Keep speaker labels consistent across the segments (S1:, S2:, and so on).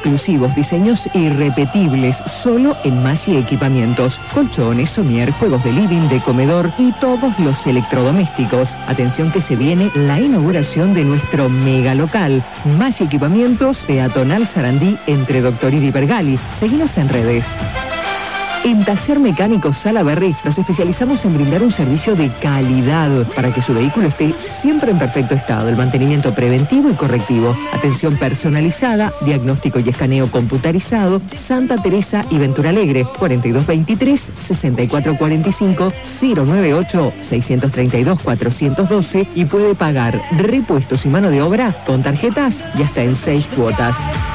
S1: exclusivos, diseños irrepetibles, solo en Maggi Equipamientos. Colchones, somier, juegos de living, de comedor y todos los electrodomésticos. Atención que se viene la inauguración de nuestro mega local. Maggi Equipamientos, peatonal Sarandí, entre Doctoridi y Bergali. Seguinos en redes. En Taller Mecánico Salaberry nos especializamos en brindar un servicio de calidad para que su vehículo esté siempre en perfecto estado. El mantenimiento preventivo y correctivo, atención personalizada, diagnóstico y escaneo computarizado. Santa Teresa y Ventura Alegre, 4223-6445, 098-632-412 y puede pagar repuestos y mano de obra con tarjetas y hasta en 6 cuotas.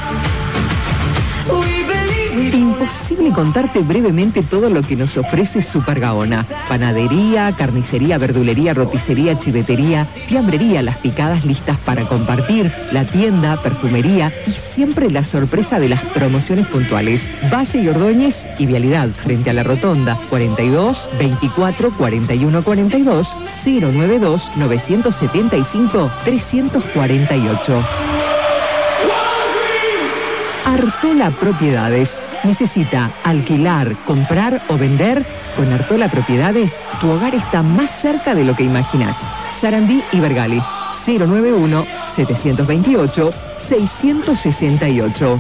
S1: Imposible contarte brevemente todo lo que nos ofrece Super Gaona. Panadería, carnicería, verdulería, roticería, chivetería, fiambrería, las picadas listas para compartir, la tienda, perfumería y siempre la sorpresa de las promociones puntuales. Valle y Ordóñez y Vialidad frente a la Rotonda, 42 24 41 42 092 975 348. Artola Propiedades. ¿Necesita alquilar, comprar o vender? Con Artola Propiedades, tu hogar está más cerca de lo que imaginas. Sarandí y Bergali, 091-728-668.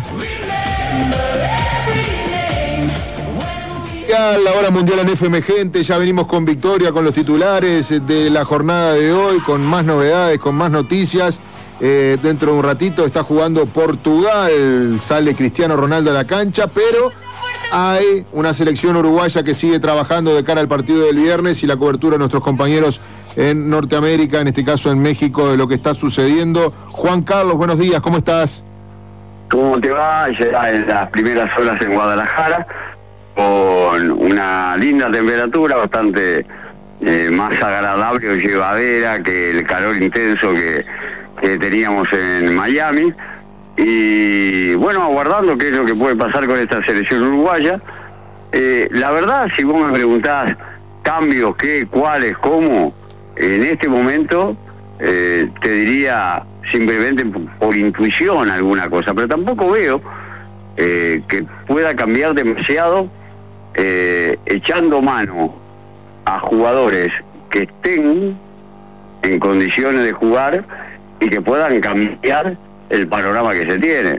S2: La hora mundial en FM, gente. Ya venimos con victoria, con los titulares de la jornada de hoy, con más novedades, con más noticias. Dentro de un ratito está jugando Portugal, sale Cristiano Ronaldo a la cancha, pero hay una selección uruguaya que sigue trabajando de cara al partido del viernes y la cobertura de nuestros compañeros en Norteamérica, en este caso en México, de lo que está sucediendo. Juan Carlos, buenos días, ¿cómo estás?
S3: ¿Cómo te va? Ya en las primeras horas en Guadalajara, con una linda temperatura, bastante más agradable o llevadera que el calor intenso que teníamos en Miami, y bueno, aguardando qué es lo que puede pasar con esta selección uruguaya. La verdad, si vos me preguntás cambios, qué, cuáles, cómo, en este momento te diría simplemente por intuición alguna cosa, pero tampoco veo que pueda cambiar demasiado echando mano a jugadores que estén en condiciones de jugar y que puedan cambiar el panorama que se tiene.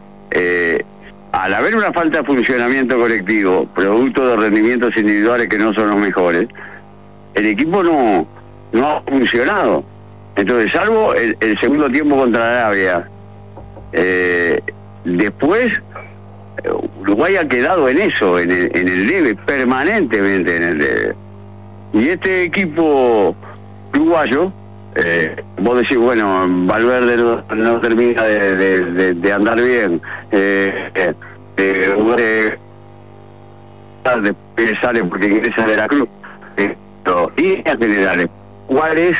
S3: Al haber una falta de funcionamiento colectivo, producto de rendimientos individuales que no son los mejores, el equipo no ha funcionado. Entonces, salvo el segundo tiempo contra Arabia, después Uruguay ha quedado en eso, en el debe, permanentemente en el debe. Y este equipo uruguayo, vos decís, bueno, Valverde no termina de andar bien, después sale porque ingresa de la Cruz, y en general, ¿cuál es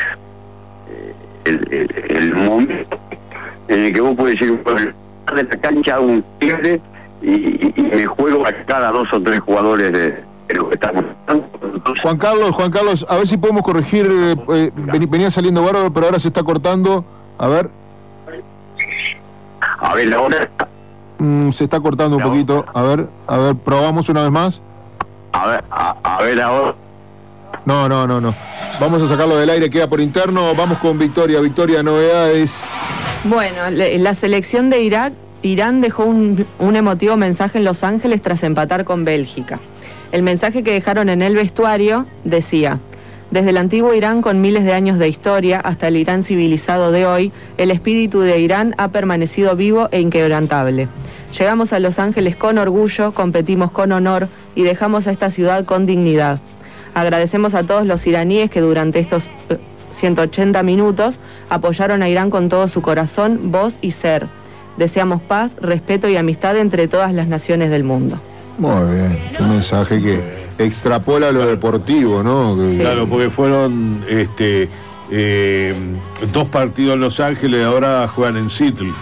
S3: el momento en el que vos podés decir, bueno, de la cancha un quiebre y me juego a cada 2 o 3 jugadores de lo que estamos?
S2: Juan Carlos, a ver si podemos corregir, venía saliendo bárbaro, pero ahora se está cortando. A ver,
S3: ahora
S2: se está cortando un poquito. A ver, probamos una vez más.
S3: A ver ahora.
S2: No. Vamos a sacarlo del aire, queda por interno. Vamos con Victoria, novedades.
S4: Bueno, la selección de Irán dejó un emotivo mensaje en Los Ángeles tras empatar con Bélgica. El mensaje que dejaron en el vestuario decía: desde el antiguo Irán con miles de años de historia hasta el Irán civilizado de hoy, el espíritu de Irán ha permanecido vivo e inquebrantable. Llegamos a Los Ángeles con orgullo, competimos con honor y dejamos a esta ciudad con dignidad. Agradecemos a todos los iraníes que durante estos 180 minutos apoyaron a Irán con todo su corazón, voz y ser. Deseamos paz, respeto y amistad entre todas las naciones del mundo.
S2: Muy bien, un mensaje que extrapola lo deportivo, ¿no?
S4: Sí.
S5: Claro, porque fueron 2 partidos en Los Ángeles, ahora juegan en Seattle.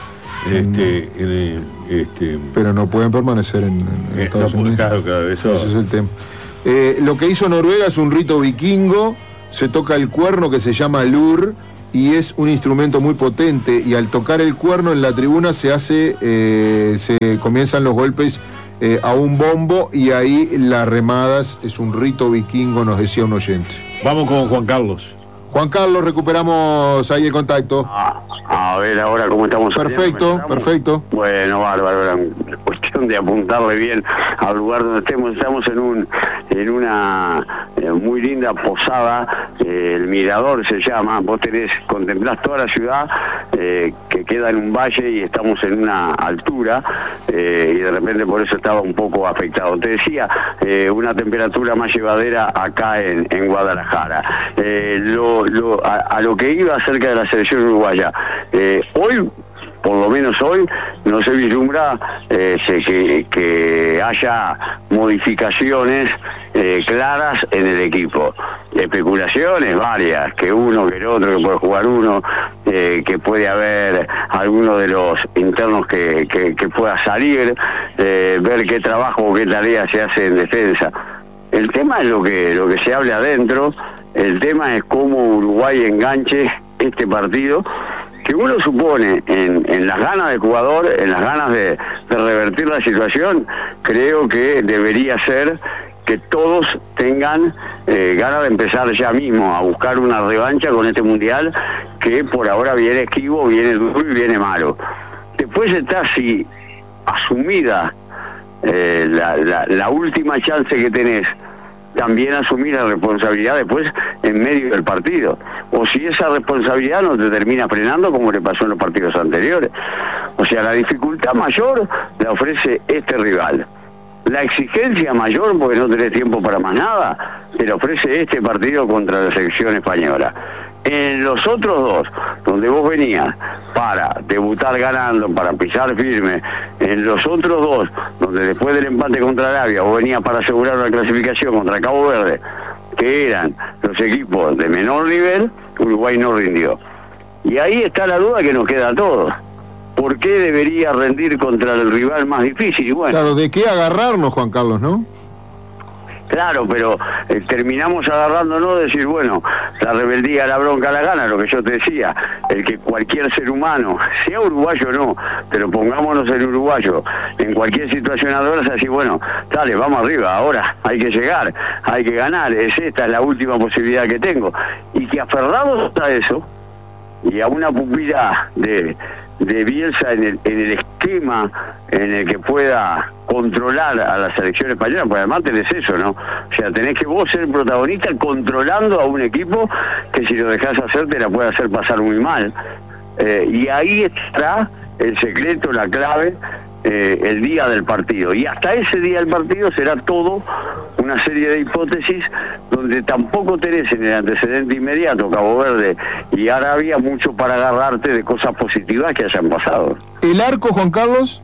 S2: Pero no pueden permanecer en Estados Unidos.
S5: Claro, eso.
S2: Ese es el tema. Lo que hizo Noruega es un rito vikingo, se toca el cuerno que se llama lur, y es un instrumento muy potente, y al tocar el cuerno en la tribuna se comienzan los golpes a un bombo, y ahí las remadas es un rito vikingo, nos decía un oyente.
S5: Vamos con Juan Carlos.
S2: Juan Carlos, recuperamos ahí el contacto.
S3: A ver ahora cómo estamos.
S2: Perfecto, perfecto.
S3: Bueno, bárbaro, cuestión de apuntarle bien al lugar donde estemos. Estamos en una muy linda posada, el Mirador se llama. Vos contemplás toda la ciudad que queda en un valle, y estamos en una altura, y de repente por eso estaba un poco afectado. Te decía, una temperatura más llevadera acá en Guadalajara. A lo que iba acerca de la selección uruguaya, hoy, por lo menos hoy, no se vislumbra que haya modificaciones claras en el equipo. Especulaciones varias, que uno, que el otro, que puede jugar uno, que puede haber alguno de los internos que pueda salir, ver qué trabajo o qué tarea se hace en defensa. El tema es lo que se hable adentro. El tema es cómo Uruguay enganche este partido, que uno supone en las ganas del jugador, en las ganas de revertir la situación. Creo que debería ser que todos tengan ganas de empezar ya mismo a buscar una revancha con este mundial, que por ahora viene esquivo, viene duro y viene malo. Después está así asumida la última chance que tenés, también asumir la responsabilidad después en medio del partido, o si esa responsabilidad no te termina frenando, como le pasó en los partidos anteriores. O sea, la dificultad mayor la ofrece este rival, la exigencia mayor, porque no tenés tiempo para más nada, te la ofrece este partido contra la selección española. En los otros dos, donde vos venías para debutar ganando, para pisar firme, en los otros dos, donde después del empate contra Arabia vos venías para asegurar la clasificación contra Cabo Verde, que eran los equipos de menor nivel, Uruguay no rindió. Y ahí está la duda que nos queda a todos. ¿Por qué debería rendir contra el rival más difícil? Y bueno,
S2: claro, ¿de qué agarrarnos, Juan Carlos, no?
S3: Claro, pero terminamos agarrándonos de decir, bueno, la rebeldía, la bronca, la gana, lo que yo te decía, el que cualquier ser humano, sea uruguayo o no, pero pongámonos en uruguayo, en cualquier situación adversa, decir, bueno, dale, vamos arriba, ahora hay que llegar, hay que ganar, esta es la última posibilidad que tengo. Y que aferrados a eso, y a una pupila de Bielsa en el esquema en el que pueda controlar a la selección española, porque además tenés eso, ¿no? O sea, tenés que vos ser protagonista controlando a un equipo que si lo dejás hacer te la puede hacer pasar muy mal. Y ahí está el secreto, la clave, el día del partido. Y hasta ese día del partido será todo una serie de hipótesis donde tampoco tenés en el antecedente inmediato, Cabo Verde y Arabia, mucho para agarrarte de cosas positivas que hayan pasado.
S2: ¿El arco, Juan Carlos?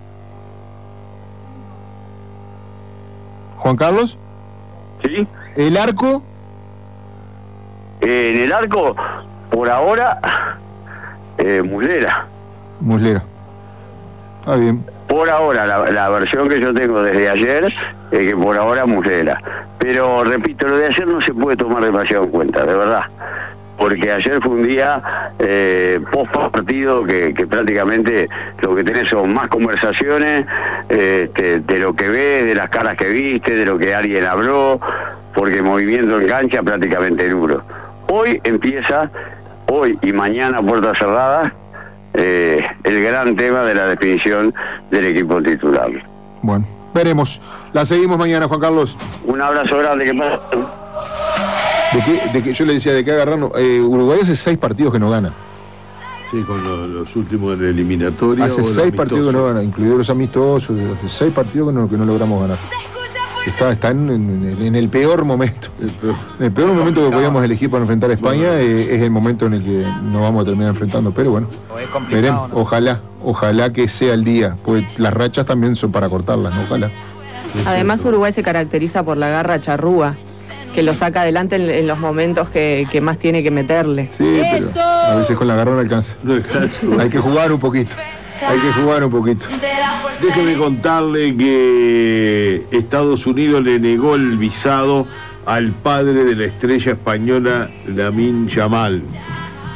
S2: ¿Juan Carlos?
S3: ¿Sí?
S2: ¿El arco?
S3: En el arco, por ahora, Muslera.
S2: Muslera. Está bien.
S3: Por ahora, la versión que yo tengo desde ayer es que por ahora Muslera. Pero, repito, lo de ayer no se puede tomar demasiado en cuenta, de verdad. Porque ayer fue un día post partido que prácticamente lo que tenés son más conversaciones de lo que ves, de las caras que viste, de lo que alguien habló, porque movimiento en cancha prácticamente nulo. Hoy empieza, hoy y mañana puertas cerradas, el gran tema de la definición del equipo titular.
S2: Bueno, veremos. La seguimos mañana, Juan Carlos.
S3: Un abrazo grande, que pasa.
S2: ¿De qué? Yo le decía, ¿de qué agarrarnos? Uruguay hace 6 partidos que no gana.
S5: Sí, con los últimos en la eliminatoria.
S2: Hace 6 partidos que no gana, incluidos los amistosos. Hace 6 partidos que no logramos ganar. Está en el peor momento. El peor momento que podíamos elegir para enfrentar a España es el momento en el que nos vamos a terminar enfrentando. Pero bueno, veremos. ¿No? Ojalá que sea el día. Pues las rachas también son para cortarlas, ¿no? Ojalá.
S4: Además, Uruguay se caracteriza por la garra charrúa, que lo saca adelante en los momentos que más tiene que meterle.
S2: Sí, pero a veces con la garra no alcanza. Hay que jugar un poquito.
S5: Déjeme contarle que Estados Unidos le negó el visado al padre de la estrella española Lamine Yamal.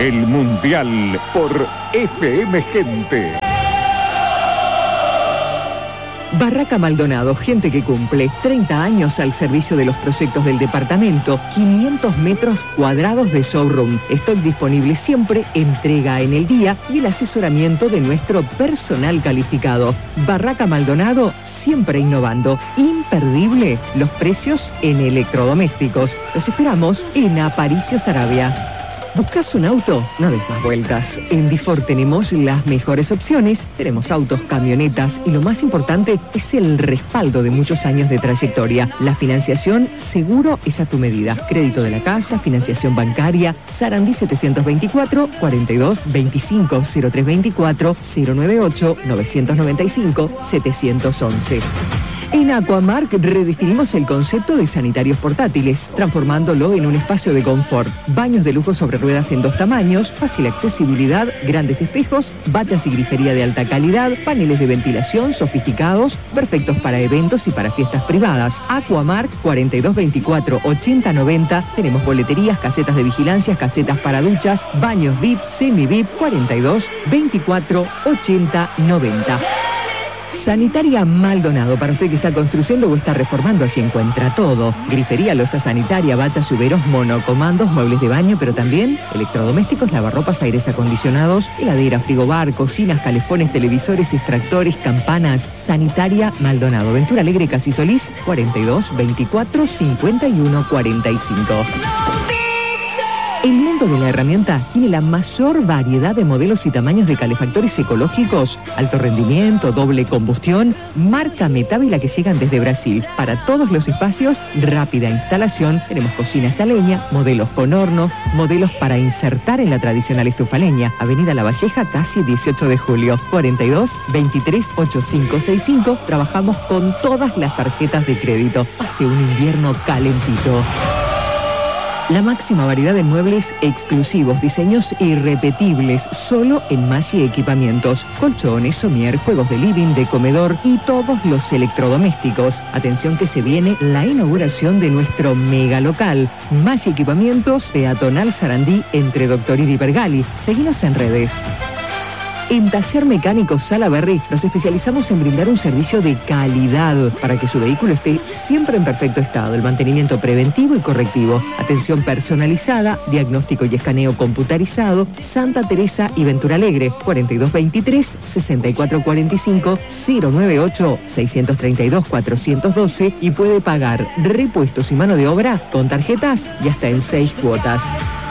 S6: El Mundial por FM Gente.
S1: Barraca Maldonado, gente que cumple. 30 años al servicio de los proyectos del departamento. 500 metros cuadrados de showroom. Stock disponible siempre, entrega en el día y el asesoramiento de nuestro personal calificado. Barraca Maldonado, siempre innovando. Imperdible los precios en electrodomésticos. Los esperamos en Aparicio Saravia. ¿Buscas un auto? No des más vueltas. En Difor tenemos las mejores opciones. Tenemos autos, camionetas y lo más importante es el respaldo de muchos años de trayectoria. La financiación seguro es a tu medida. Crédito de la casa, financiación bancaria. Sarandí 724 42 25 0324 098 995 711. En Aquamark redefinimos el concepto de sanitarios portátiles, transformándolo en un espacio de confort. Baños de lujo sobre ruedas en 2 tamaños, fácil accesibilidad, grandes espejos, bañas y grifería de alta calidad, paneles de ventilación sofisticados, perfectos para eventos y para fiestas privadas. Aquamark 4224 8090. Tenemos boleterías, casetas de vigilancia, casetas para duchas, baños VIP, semi-VIP 42 24 80 90. Sanitaria Maldonado, para usted que está construyendo o está reformando, allí encuentra todo. Grifería, loza sanitaria, bachas, lluveros, monocomandos, muebles de baño, pero también electrodomésticos, lavarropas, aires acondicionados, heladera, frigobar, cocinas, calefones, televisores, extractores, campanas. Sanitaria Maldonado, Ventura Alegre, Casi Solís, 42 24 51 45. El mundo de la herramienta tiene la mayor variedad de modelos y tamaños de calefactores ecológicos, alto rendimiento, doble combustión, marca Metávila que llegan desde Brasil. Para todos los espacios, rápida instalación, tenemos cocinas a leña, modelos con horno, modelos para insertar en la tradicional estufa a leña. Avenida La Valleja, casi 18 de julio, 42 23 8565. Trabajamos con todas las tarjetas de crédito. Pase un invierno calentito. La máxima variedad de muebles exclusivos, diseños irrepetibles, solo en Maggi Equipamientos. Colchones, somier, juegos de living, de comedor y todos los electrodomésticos. Atención que se viene la inauguración de nuestro mega local. Maggi Equipamientos, peatonal Sarandí, entre Doctor y Bergali. Seguinos en redes. En Taller Mecánico Salaberry nos especializamos en brindar un servicio de calidad para que su vehículo esté siempre en perfecto estado. El mantenimiento preventivo y correctivo, atención personalizada, diagnóstico y escaneo computarizado. Santa Teresa y Ventura Alegre, 4223 6445 098 632 412 y puede pagar repuestos y mano de obra con tarjetas y hasta en 6 cuotas.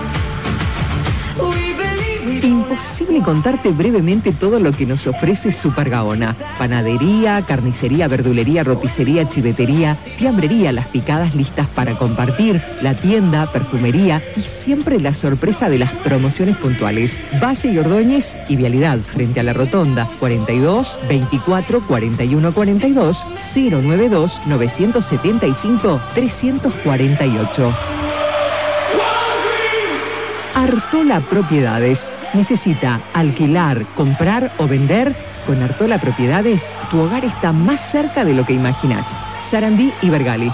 S1: Imposible contarte brevemente todo lo que nos ofrece Super Gaona. Panadería, carnicería, verdulería, roticería, chivetería, fiambrería, las picadas listas para compartir, la tienda, perfumería y siempre la sorpresa de las promociones puntuales. Valle y Ordóñez y Vialidad, frente a la Rotonda, 42 24 41 42 092 975 348. Artola Propiedades. ¿Necesita alquilar, comprar o vender? Con Artola Propiedades, tu hogar está más cerca de lo que imaginas. Sarandí y Bergali,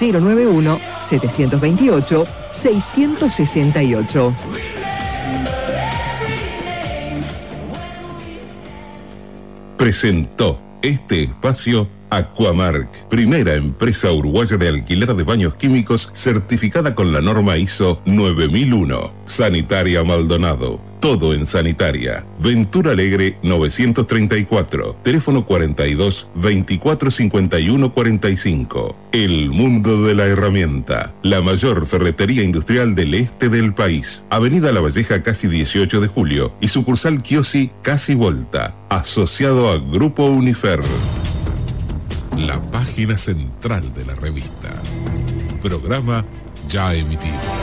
S1: 091-728-668.
S7: Presentó este espacio Aquamark, primera empresa uruguaya de alquiler de baños químicos certificada con la norma ISO 9001. Sanitaria Maldonado, todo en sanitaria. Ventura Alegre 934, teléfono 42 24 51 45. El mundo de la herramienta, la mayor ferretería industrial del este del país. Avenida La Valleja, casi 18 de julio y sucursal Kiosi, casi Volta, asociado a Grupo Unifer. La página central de la revista. Programa ya emitido.